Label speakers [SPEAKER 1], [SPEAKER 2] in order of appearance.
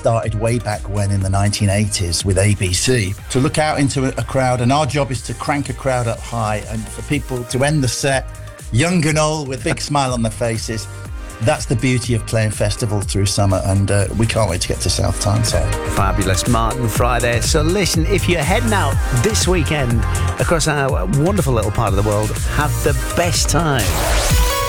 [SPEAKER 1] started way back when in the 1980s with ABC, to look out into a crowd, and our job is to crank a crowd up high and for people to end the set young and old with a big smile on their faces. That's the beauty of playing festival through summer, and we can't wait to get to South Tyneside.
[SPEAKER 2] Fabulous, Martin Friday. So listen, if you're heading out this weekend across our wonderful little part of the world, have the best time.